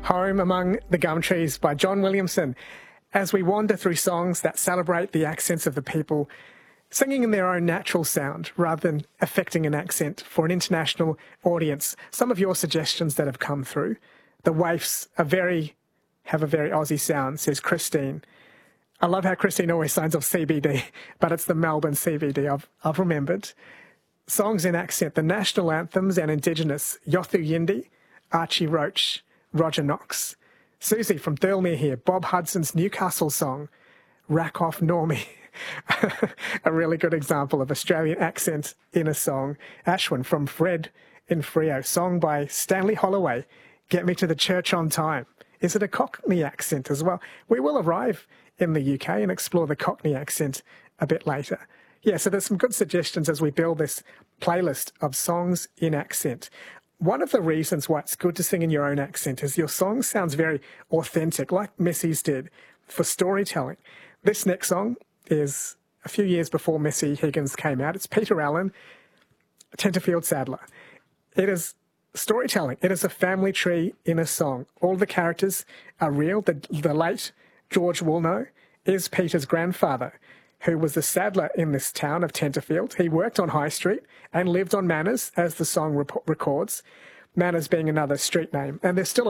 Home Among the Gum Trees by John Williamson, as we wander through songs that celebrate the accents of the people, singing in their own natural sound rather than affecting an accent for an international audience. Some of your suggestions that have come through. The Waifs have a very Aussie sound, says Christine. I love how Christine always signs off CBD, but it's the Melbourne CBD I've remembered. Songs in accent, the national anthems and Indigenous, Yothu Yindi, Archie Roach, Roger Knox. Susie from Thirlmere here, Bob Hudson's Newcastle song, Rack Off Normie. A really good example of Australian accent in a song. Ashwin from Fred in Freo, song by Stanley Holloway, Get Me to the Church on Time. Is it a Cockney accent as well? We will arrive in the UK and explore the Cockney accent a bit later. Yeah, so there's some good suggestions as we build this playlist of songs in accent. One of the reasons why it's good to sing in your own accent is your song sounds very authentic, like Messy's did, for storytelling. This next song is a few years before Messy Higgins came out. It's Peter Allen, Tenterfield Sadler. It is storytelling. It is a family tree in a song. All the characters are real. The late George Woolnough is Peter's grandfather, who was the saddler in this town of Tenterfield. He worked on High Street and lived on Manners, as the song records, Manners being another street name. And there's still